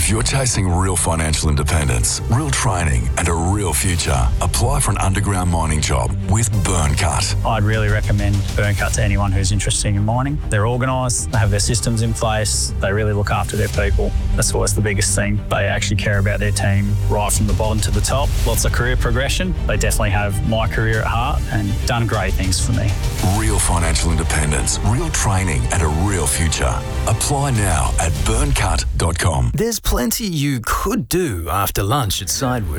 If you're chasing real financial independence, real training and a real future, apply for an underground mining job with Burncut. I'd really recommend Burncut to anyone who's interested in mining. They're organised, they have their systems in place, they really look after their people. That's always the biggest thing. They actually care about their team right from the bottom to the top. Lots of career progression. They definitely have my career at heart and done great things for me. Real financial independence, real training and a real future. Apply now at burncut.com. There's plenty you could do after lunch at Sidewood.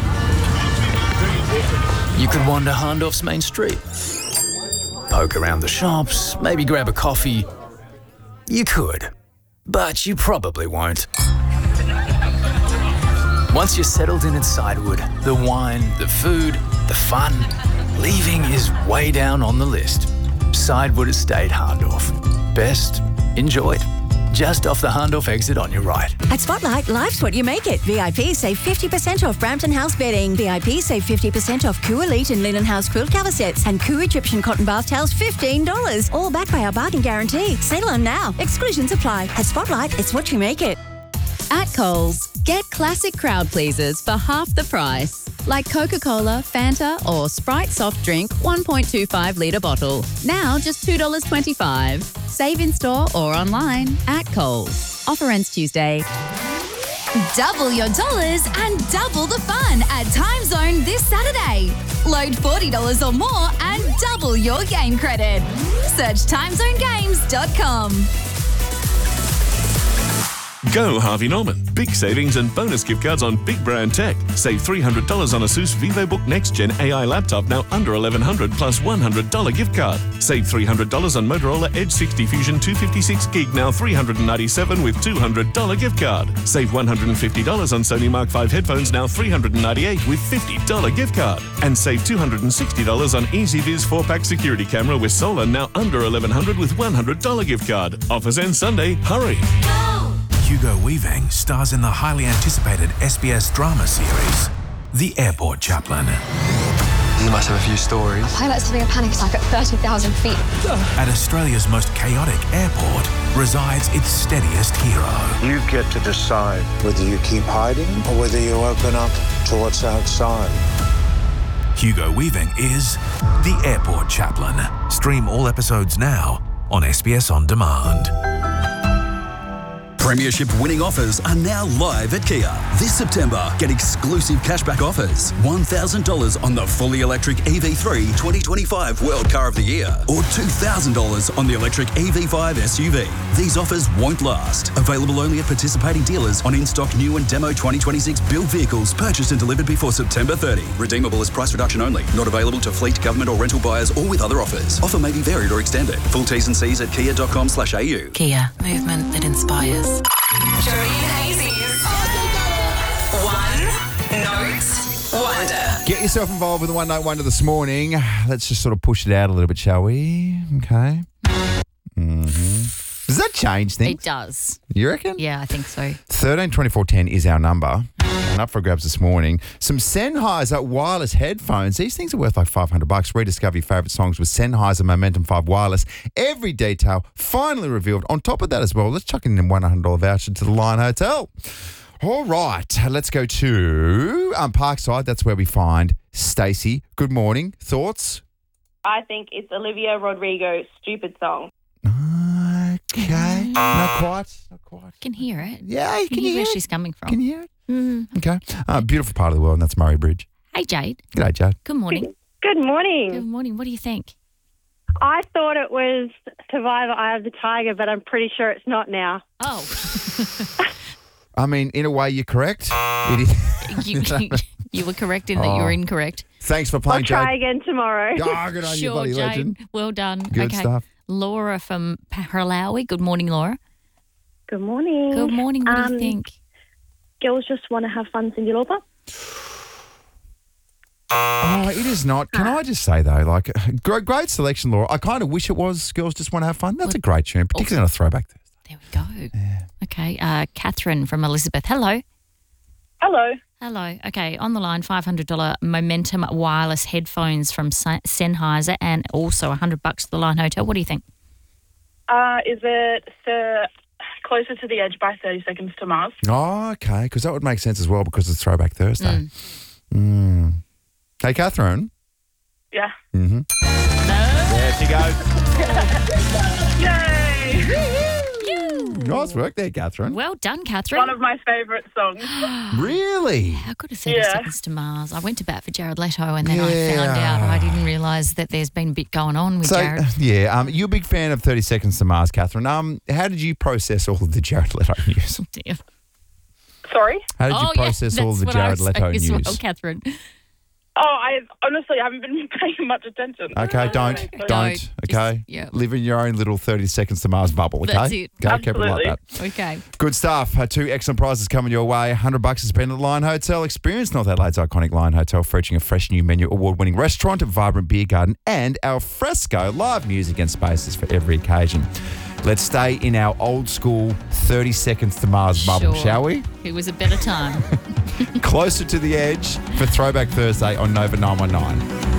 You could wander Hahndorf's main street, poke around the shops, maybe grab a coffee. You could, but you probably won't. Once you're settled in at Sidewood, the wine, the food, the fun, leaving is way down on the list. Sidewood Estate Hahndorf. Best enjoyed. Just off the Hahndorf exit on your right. At Spotlight, life's what you make it. VIP save 50% off Brampton House bedding. VIP save 50% off Koo Elite and Linen House quilt cover sets. And Koo Egyptian cotton bath towels, $15. All backed by our bargain guarantee. Sale on now. Exclusions apply. At Spotlight, it's what you make it. At Coles, get classic crowd pleasers for half the price. Like Coca-Cola, Fanta or Sprite soft drink 1.25 litre bottle. Now just $2.25. Save in store or online at Coles. Offer ends Tuesday. Double your dollars and double the fun at Time Zone this Saturday. Load $40 or more and double your game credit. Search timezonegames.com. Go Harvey Norman. Big savings and bonus gift cards on big brand tech. Save $300 on Asus VivoBook Next Gen AI laptop now under $1,100 plus $100 gift card. Save $300 on Motorola Edge 60 Fusion 256 gig now $397 with $200 gift card. Save $150 on Sony Mark 5 headphones now $398 with $50 gift card. And save $260 on EasyViz 4-pack security camera with solar now under $1,100 with $100 gift card. Offers end Sunday. Hurry. Hugo Weaving stars in the highly anticipated SBS drama series, The Airport Chaplain. You must have a few stories. Pilot's having a panic attack at 30,000 feet. At Australia's most chaotic airport resides its steadiest hero. You get to decide whether you keep hiding or whether you open up to what's outside. Hugo Weaving is The Airport Chaplain. Stream all episodes now on SBS On Demand. Premiership winning offers are now live at Kia. This September, get exclusive cashback offers. $1,000 on the fully electric EV3 2025 World Car of the Year or $2,000 on the electric EV5 SUV. These offers won't last. Available only at participating dealers on in-stock new and demo 2026 built vehicles purchased and delivered before September 30. Redeemable as price reduction only. Not available to fleet, government or rental buyers or with other offers. Offer may be varied or extended. Full T's and C's at kia.com/au. Kia. Movement that inspires. Jody and Hazy's One Note Wonder. Get yourself involved with the One Note Wonder this morning. Let's just sort of push it out a little bit, shall we? Okay. Does that change things? It does. You reckon? Yeah, I think so. 132410 is our number. And up for grabs this morning. Some Sennheiser wireless headphones. These things are worth like $500. Rediscover your favourite songs with Sennheiser Momentum 5 Wireless. Every detail finally revealed. On top of that as well, let's chuck in a $100 voucher to the Lion Hotel. All right, let's go to Parkside. That's where we find Stacey. Good morning. Thoughts? I think it's Olivia Rodrigo, Stupid Song. Okay. Not quite. I can hear it. Yeah, you can hear hear where it. she's coming from. Can you hear it? Mm. Okay. Beautiful part of the world, and that's Murray Bridge. Hey, Jade. G'day, Jade. Good morning. Good morning. Good morning. What do you think? I thought it was Survivor Eye of the Tiger, but I'm pretty sure it's not now. Oh. I mean, in a way, you're correct. It is. You were correct in that you were incorrect. Thanks for playing, Jade. I'll try again tomorrow. Oh, good on you, buddy, Jade. legend. Well done. Good stuff. Laura from Paralawi. Good morning, Laura. Good morning. Good morning. What do you think? Girls just want to have fun, Cyndi Lauper. Oh, it is not. Can I just say, though, like, great selection, Laura. I kind of wish it was Girls Just Want to Have Fun. That's a great tune, particularly on a throwback Thursday. There we go. Yeah. Okay. Catherine from Elizabeth. Hello. Hello. Hello. Okay, on the line, $500 Momentum wireless headphones from Sennheiser and also $100 to the Lion Hotel. What do you think? Is it Closer to the Edge by 30 Seconds to Mars. Oh, okay, because that would make sense as well because it's Throwback Thursday. Hey, Catherine. Yeah. Mm-hmm. There she goes. Yay! Nice work there, Catherine. Well done, Catherine. One of my favourite songs. Really? How good is 30 Seconds to Mars? I went to bat for Jared Leto and then I found out I didn't realise that there's been a bit going on with Jared. Yeah, you're a big fan of 30 Seconds to Mars, Catherine. How did you process all of the Jared Leto news? Oh, dear. Sorry? How did you process all of the Jared Leto news? Well, Catherine. Oh, I honestly haven't been paying much attention. Okay, don't. Okay, live in your own little 30 Seconds to Mars bubble. Okay, That's it. Okay, keep it like that. Okay. Good stuff. 2 excellent prizes coming your way. $100 to spend at the Lion Hotel. Experience North Adelaide's iconic Lion Hotel, featuring a fresh new menu, award-winning restaurant, a vibrant beer garden, and al fresco live music and spaces for every occasion. Let's stay in our old school 30 Seconds to Mars bubble, shall we? It was a better time. Closer to the Edge for Throwback Thursday on Nova 919.